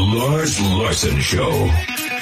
Lars Larson Show.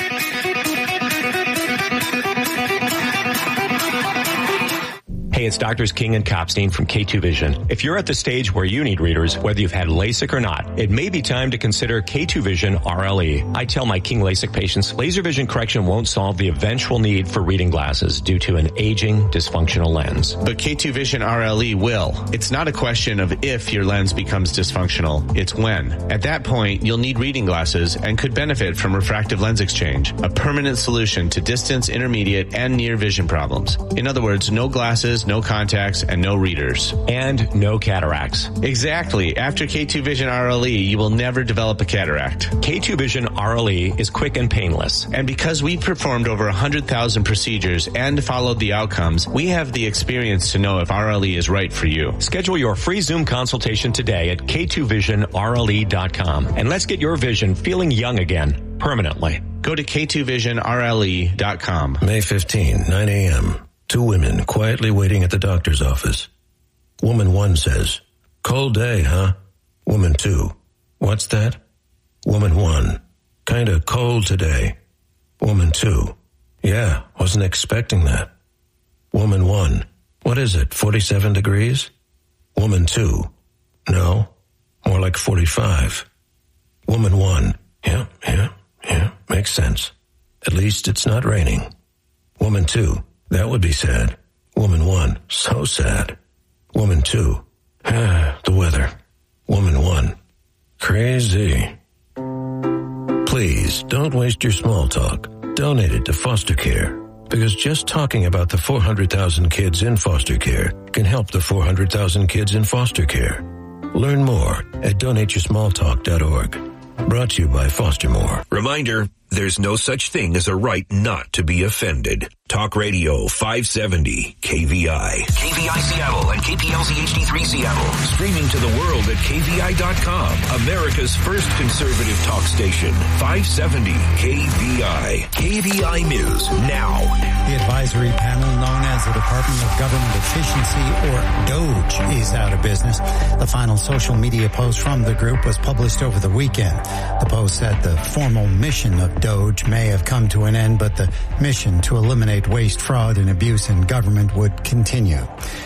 Hey, it's Doctors King and Kopstein from K2 Vision. If you're at the stage where you need readers, whether you've had LASIK or not, it may be time to consider K2 Vision RLE. I tell my King LASIK patients, laser vision correction won't solve the eventual need for reading glasses due to an aging, dysfunctional lens. But K2 Vision RLE will. It's not a question of if your lens becomes dysfunctional, it's when. At that point, you'll need reading glasses and could benefit from refractive lens exchange, a permanent solution to distance, intermediate, and near vision problems. In other words, no glasses, no contacts, and no readers. And no cataracts. Exactly. After K2 Vision RLE, you will never develop a cataract. K2 Vision RLE is quick and painless. And because we've performed over 100,000 procedures and followed the outcomes, we have the experience to know if RLE is right for you. Schedule your free Zoom consultation today at K2VisionRLE.com. And let's get your vision feeling young again, permanently. Go to K2VisionRLE.com. May 15, 9 a.m. 2 women quietly waiting at the doctor's office. Woman 1 says, "Cold day, huh?" Woman 2, "What's that?" Woman 1, "Kinda cold today." Woman 2, "Yeah, wasn't expecting that." Woman 1, "What is it, 47 degrees?" Woman 2, "No, more like 45. Woman 1, yeah, makes sense. At least it's not raining." Woman 2, "That would be sad." Woman 1, "So sad." Woman 2, "The weather." Woman 1, "Crazy." Please don't waste your small talk. Donate it to foster care, because just talking about the 400,000 kids in foster care can help the 400,000 kids in foster care. Learn more at donateyoursmalltalk.org. Brought to you by Foster More. Reminder, there's no such thing as a right not to be offended. Talk Radio 570 KVI. KVI Seattle and KPLZ HD3 Seattle. Streaming to the world at KVI.com. America's first conservative talk station. 570 KVI. KVI News now. The advisory panel known as the Department of Government Efficiency, or DOGE, is out of business. The final social media post from the group was published over the weekend. The post said the formal mission of DOGE may have come to an end, but the mission to eliminate waste, fraud, and abuse in government would continue.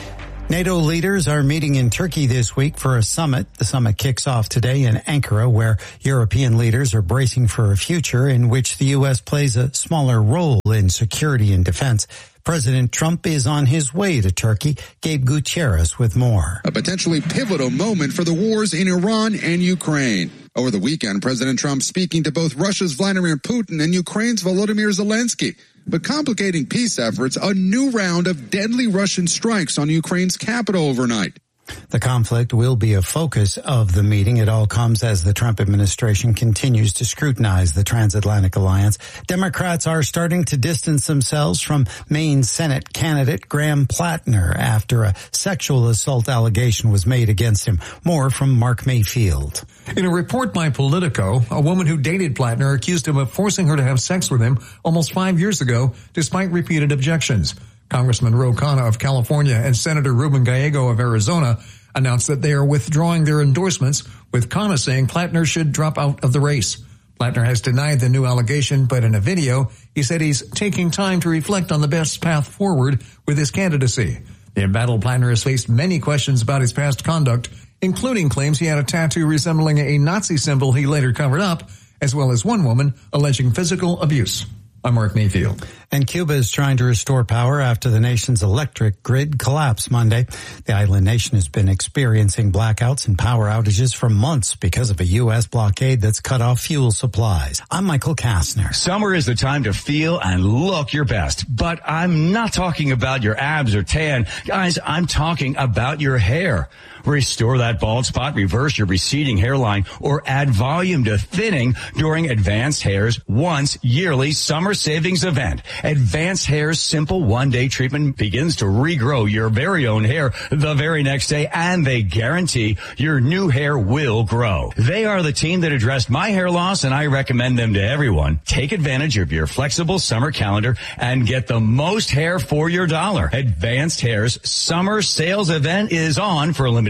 NATO leaders are meeting in Turkey this week for a summit. The summit kicks off today in Ankara, where European leaders are bracing for a future in which the U.S. plays a smaller role in security and defense. President Trump is on his way to Turkey. Gabe Gutierrez with more. A potentially pivotal moment for the wars in Iran and Ukraine. Over the weekend, President Trump speaking to both Russia's Vladimir Putin and Ukraine's Volodymyr Zelensky. But complicating peace efforts, a new round of deadly Russian strikes on Ukraine's capital overnight. The conflict will be a focus of the meeting. It all comes as the Trump administration continues to scrutinize the transatlantic alliance. Democrats are starting to distance themselves from Maine Senate candidate Graham Plattner after a sexual assault allegation was made against him. More from Mark Mayfield. In a report by Politico, a woman who dated Plattner accused him of forcing her to have sex with him almost 5 years ago, despite repeated objections. Congressman Ro Khanna of California and Senator Ruben Gallego of Arizona announced that they are withdrawing their endorsements, with Khanna saying Plattner should drop out of the race. Plattner has denied the new allegation, but in a video, he said he's taking time to reflect on the best path forward with his candidacy. The embattled Plattner has faced many questions about his past conduct, including claims he had a tattoo resembling a Nazi symbol he later covered up, as well as one woman alleging physical abuse. I'm Mark Mayfield. And Cuba is trying to restore power after the nation's electric grid collapsed Monday. The island nation has been experiencing blackouts and power outages for months because of a U.S. blockade that's cut off fuel supplies. I'm Michael Kastner. Summer is the time to feel and look your best, but I'm not talking about your abs or tan. Guys, I'm talking about your hair. Restore that bald spot, reverse your receding hairline, or add volume to thinning during Advanced Hair's once yearly summer savings event. Advanced Hair's simple one-day treatment begins to regrow your very own hair the very next day, and they guarantee your new hair will grow. They are the team that addressed my hair loss, and I recommend them to everyone. Take advantage of your flexible summer calendar and get the most hair for your dollar. Advanced Hair's summer sales event is on for a limited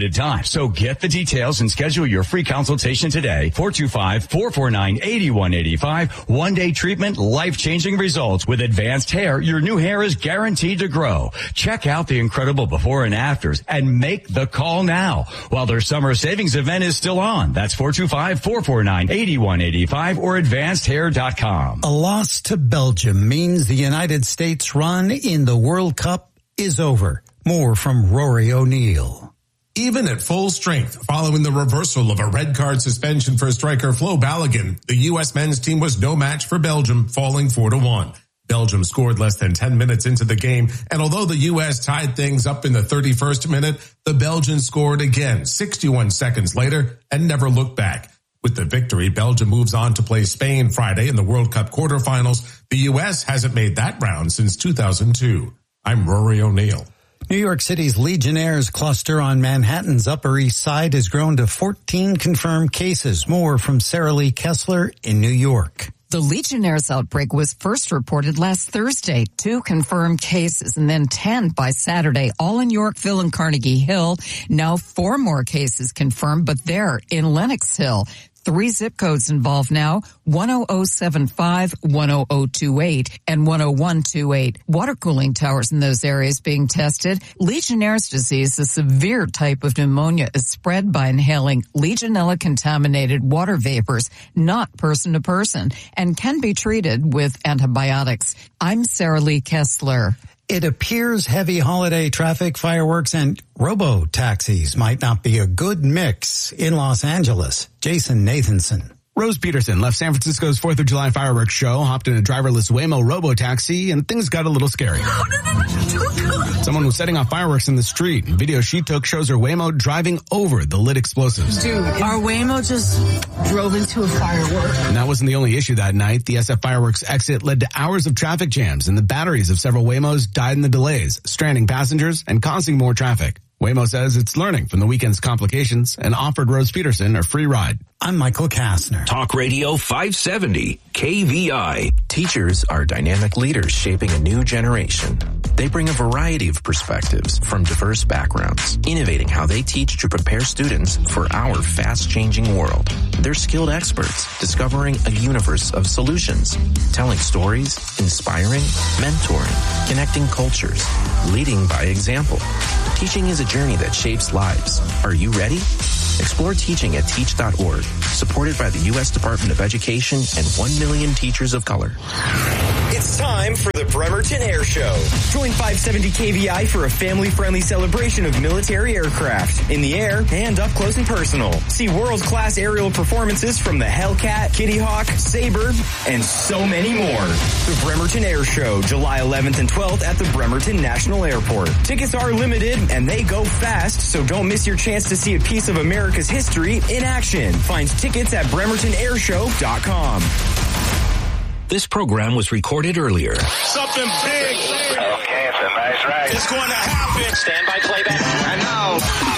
limited time. So get the details and schedule your free consultation today. 425-449-8185. One-day treatment, life-changing results. With Advanced Hair, your new hair is guaranteed to grow. Check out the incredible before and afters and make the call now while their summer savings event is still on. That's 425-449-8185 or advancedhair.com. A loss to Belgium means the United States run in the World Cup is over. More from Rory O'Neill. Even at full strength, following the reversal of a red card suspension for striker Flo Balogun, the U.S. men's team was no match for Belgium, falling 4-1. Belgium scored less than 10 minutes into the game, and although the U.S. tied things up in the 31st minute, the Belgians scored again 61 seconds later and never looked back. With the victory, Belgium moves on to play Spain Friday in the World Cup quarterfinals. The U.S. hasn't made that round since 2002. I'm Rory O'Neill. New York City's Legionnaires cluster on Manhattan's Upper East Side has grown to 14 confirmed cases. More from Sarah Lee Kessler in New York. The Legionnaires outbreak was first reported last Thursday. 2 confirmed cases and then 10 by Saturday, all in Yorkville and Carnegie Hill. Now 4 more cases confirmed, but they're in Lenox Hill. 3 zip codes involved now, 10075, 10028, and 10128. Water cooling towers in those areas being tested. Legionnaire's disease, a severe type of pneumonia, is spread by inhaling Legionella-contaminated water vapors, not person to person, and can be treated with antibiotics. I'm Sarah Lee Kessler. It appears heavy holiday traffic, fireworks, and robo-taxis might not be a good mix in Los Angeles. Jason Nathanson. Rose Peterson left San Francisco's 4th of July fireworks show, hopped in a driverless Waymo robo-taxi, and things got a little scary. Someone was setting off fireworks in the street. Video she took shows her Waymo driving over the lit explosives. Dude, our Waymo just drove into a firework. And that wasn't the only issue that night. The SF Fireworks exit led to hours of traffic jams, and the batteries of several Waymos died in the delays, stranding passengers and causing more traffic. Waymo says it's learning from the weekend's complications and offered Rose Peterson a free ride. I'm Michael Kastner. Talk Radio 570, KVI. Teachers are dynamic leaders shaping a new generation. They bring a variety of perspectives from diverse backgrounds, innovating how they teach to prepare students for our fast-changing world. They're skilled experts discovering a universe of solutions, telling stories, inspiring, mentoring, connecting cultures, leading by example. Teaching is a journey that shapes lives. Are you ready? Explore teaching at teach.org, supported by the U.S. Department of Education and 1 million teachers of color. It's time for the Bremerton Air Show. Join 570 KVI for a family-friendly celebration of military aircraft in the air and up close and personal. See world-class aerial performances from the Hellcat, Kitty Hawk, Sabre, and so many more. The Bremerton Air Show, July 11th and 12th at the Bremerton National Airport. Tickets are limited and they go fast, so don't miss your chance to see a piece of America's history in action. Find tickets at bremertonairshow.com. This program was recorded earlier. Something big. Okay, it's a nice ride. It's going to happen. Stand by playback. And now,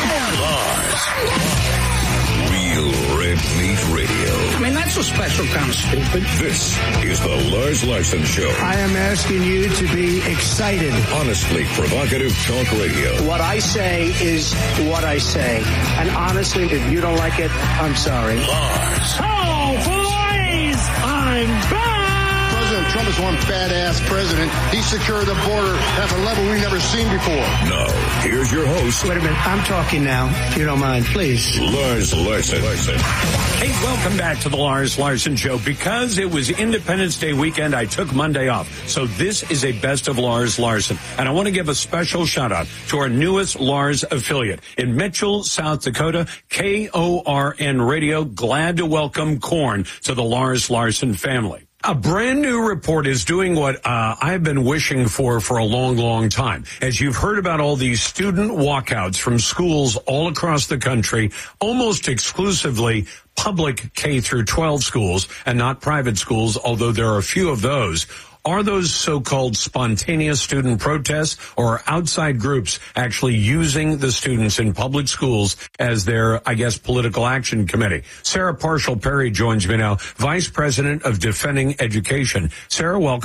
Lars. Real Red Meat Radio. I mean, that's a special kind of stupid. This is the Lars Larson Show. I am asking you to be excited. Honestly provocative talk radio. What I say is what I say. And honestly, if you don't like it, I'm sorry. Lars. Oh, boys! I'm back! President Trump is one badass president. He secured the border at a level we've never seen before. Now, here's your host. Wait a minute. I'm talking now, if you don't mind, please. Lars Larson. Hey, welcome back to the Lars Larson Show. Because it was Independence Day weekend, I took Monday off. So this is a best of Lars Larson. And I want to give a special shout out to our newest Lars affiliate in Mitchell, South Dakota, KORN Radio. Glad to welcome Korn to the Lars Larson family. A brand new report is doing what I've been wishing for a long, long time. As you've heard about all these student walkouts from schools all across the country, almost exclusively public K through 12 schools and not private schools, although there are a few of those. Are those so-called spontaneous student protests or outside groups actually using the students in public schools as their, I guess, political action committee? Sarah Parshall Perry joins me now, Vice President of Defending Education. Sarah, welcome back.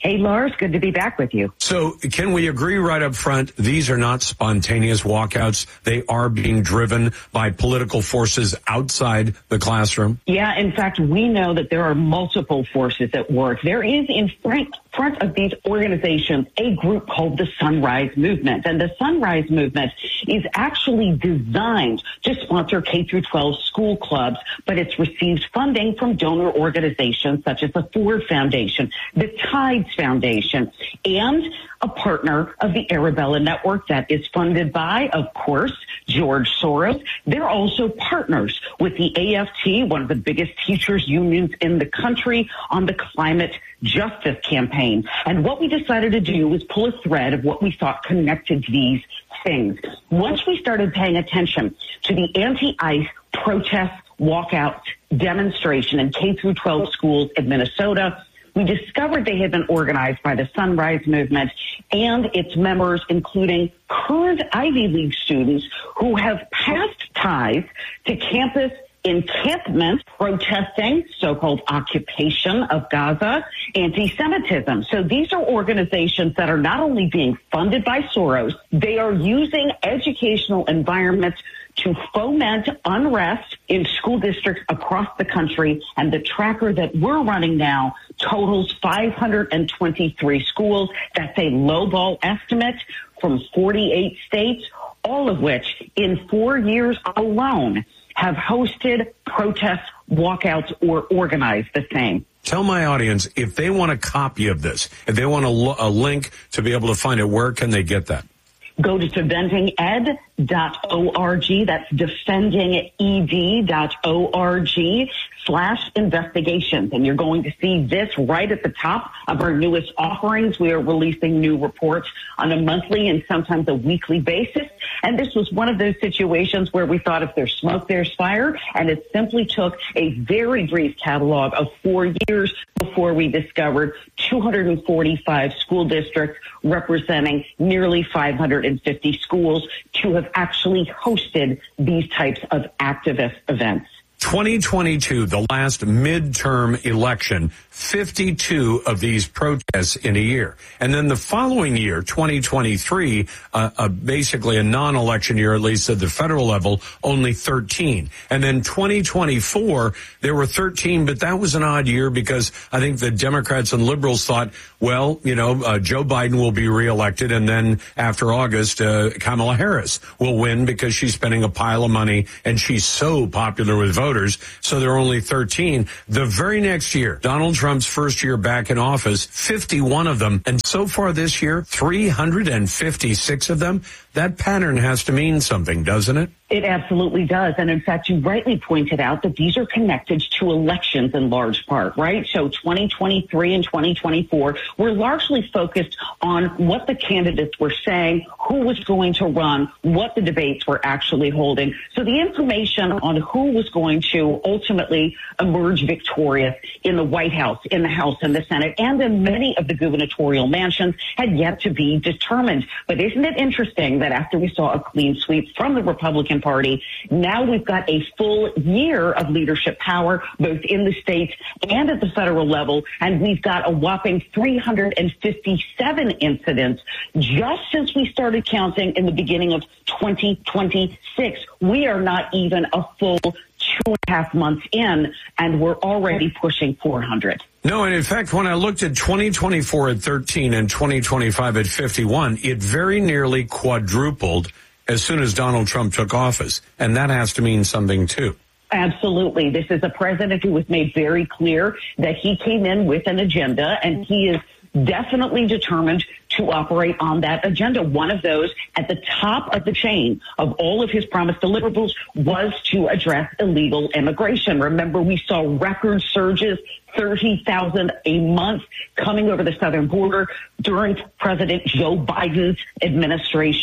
Hey, Lars, good to be back with you. So can we agree right up front, these are not spontaneous walkouts. They are being driven by political forces outside the classroom? Yeah, in fact, we know that there are multiple forces at work. There is in front of these organizations a group called the Sunrise Movement. And the Sunrise Movement is actually designed to sponsor K-12 school clubs, but it's received funding from donor organizations such as the Ford Foundation, the Tides Foundation, and a partner of the Arabella Network that is funded by, of course, George Soros. They're also partners with the AFT, one of the biggest teachers unions in the country, on the climate justice campaign. And what we decided to do was pull a thread of what we thought connected these things. Once we started paying attention to the anti-ICE protest walkout demonstration in K-12 schools in Minnesota, we discovered they had been organized by the Sunrise Movement and its members, including current Ivy League students who have past ties to campus encampment protesting so-called occupation of Gaza, anti-Semitism. So these are organizations that are not only being funded by Soros, they are using educational environments to foment unrest in school districts across the country. And the tracker that we're running now totals 523 schools. That's a lowball estimate from 48 states, all of which in 4 years alone have hosted protests, walkouts, or organized the same. Tell my audience, if they want a copy of this, if they want a link to be able to find it, where can they get that? Go to defendinged.org. That's defendinged.org/investigations. And you're going to see this right at the top of our newest offerings. We are releasing new reports on a monthly and sometimes a weekly basis. And this was one of those situations where we thought if there's smoke, there's fire. And it simply took a very brief catalog of 4 years before we discovered 245 school districts representing nearly 550 schools to have actually hosted these types of activist events. 2022, the last midterm election, 52 of these protests in a year. And then the following year, 2023, basically a non-election year, at least at the federal level, only 13. And then 2024, there were 13, but that was an odd year because I think the Democrats and liberals thought, well, Joe Biden will be reelected. And then after August, Kamala Harris will win because she's spending a pile of money and she's so popular with voters. So there are only 13. The very next year, Donald Trump's first year back in office, 51 of them. And so far this year, 356 of them. That pattern has to mean something, doesn't it? It absolutely does. And in fact, you rightly pointed out that these are connected to elections in large part, right? So 2023 and 2024 were largely focused on what the candidates were saying, who was going to run, what the debates were actually holding. So the information on who was going to ultimately emerge victorious in the White House, in the House and the Senate, and in many of the gubernatorial mansions had yet to be determined. But isn't it interesting that after we saw a clean sweep from the Republican Party, now we've got a full year of leadership power, both in the states and at the federal level, and we've got a whopping 357 incidents just since we started counting in the beginning of 2026. We are not even a full 2.5 months in, and we're already pushing 400. No, and in fact, when I looked at 2024 at 13 and 2025 at 51, it very nearly quadrupled as soon as Donald Trump took office. And that has to mean something, too. Absolutely. This is a president who has made very clear that he came in with an agenda, and he is definitely determined to operate on that agenda. One of those at the top of the chain of all of his promised deliverables was to address illegal immigration. Remember, we saw record surges, 30,000 a month coming over the southern border during President Joe Biden's administration.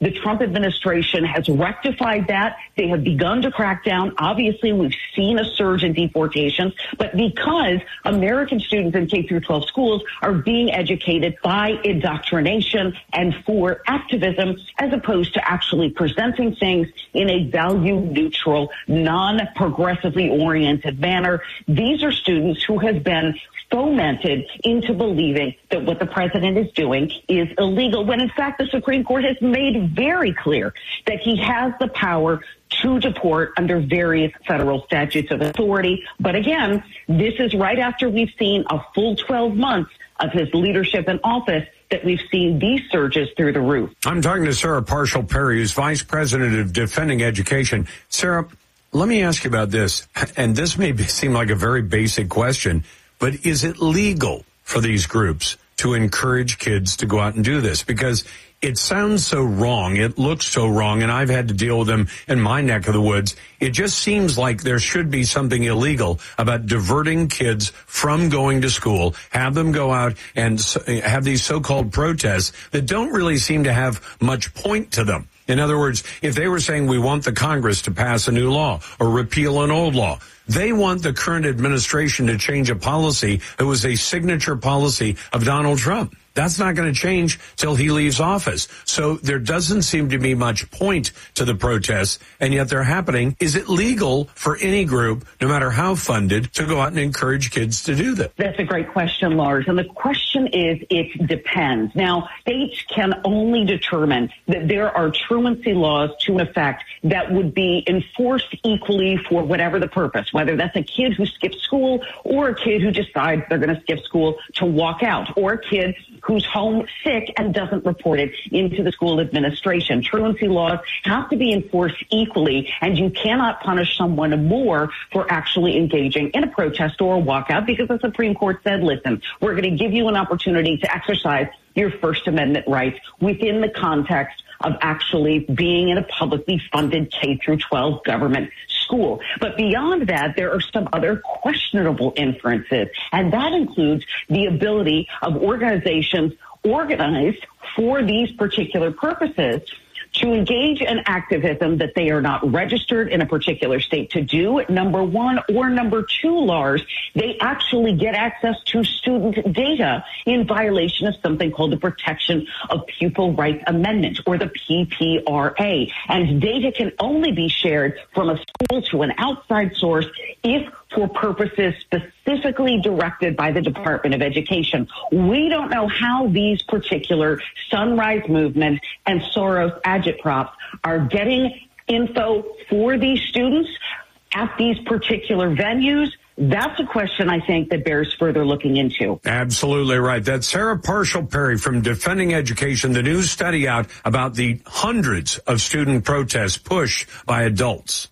The Trump administration has rectified that. They have begun to crack down. Obviously, we've seen a surge in deportations, but because American students in K through 12 schools are being educated by indoctrination and for activism, as opposed to actually presenting things in a value-neutral, non-progressively oriented manner, these are students who have been fomented into believing that what the president is doing is illegal, when in fact the Supreme Court has made very clear that he has the power to deport under various federal statutes of authority. But again, this is right after we've seen a full 12 months of his leadership in office that we've seen these surges through the roof. I'm talking to Sarah Parshall-Perry, who's Vice President of Defending Education. Sarah, let me ask you about this, and this may seem like a very basic question, but is it legal for these groups to encourage kids to go out and do this? Because it sounds so wrong. It looks so wrong. And I've had to deal with them in my neck of the woods. It just seems like there should be something illegal about diverting kids from going to school, have them go out and have these so-called protests that don't really seem to have much point to them. In other words, if they were saying we want the Congress to pass a new law or repeal an old law, they want the current administration to change a policy that was a signature policy of Donald Trump. That's not going to change till he leaves office. So there doesn't seem to be much point to the protests, and yet they're happening. Is it legal for any group, no matter how funded, to go out and encourage kids to do that? That's a great question, Lars. And the question is, it depends. Now, states can only determine that there are truancy laws to an effect that would be enforced equally for whatever the purpose, whether that's a kid who skips school or a kid who decides they're going to skip school to walk out, or a kid who's home sick and doesn't report it into the school administration. Truancy laws have to be enforced equally, and you cannot punish someone more for actually engaging in a protest or a walkout, because the Supreme Court said, listen, we're going to give you an opportunity to exercise your First Amendment rights within the context of actually being in a publicly funded K through 12 government school. But beyond that, there are some other questionable inferences, and that includes the ability of organizations organized for these particular purposes to engage in activism that they are not registered in a particular state to do, number one, or number two, Lars, they actually get access to student data in violation of something called the Protection of Pupil Rights Amendment, or the PPRA. And data can only be shared from a school to an outside source if for purposes specifically directed by the Department of Education. We don't know how these particular Sunrise Movement and Soros agitprops are getting info for these students at these particular venues. That's a question, I think, that bears further looking into. Absolutely right. That's Sarah Parshall-Perry from Defending Education, the new study out about the hundreds of student protests pushed by adults.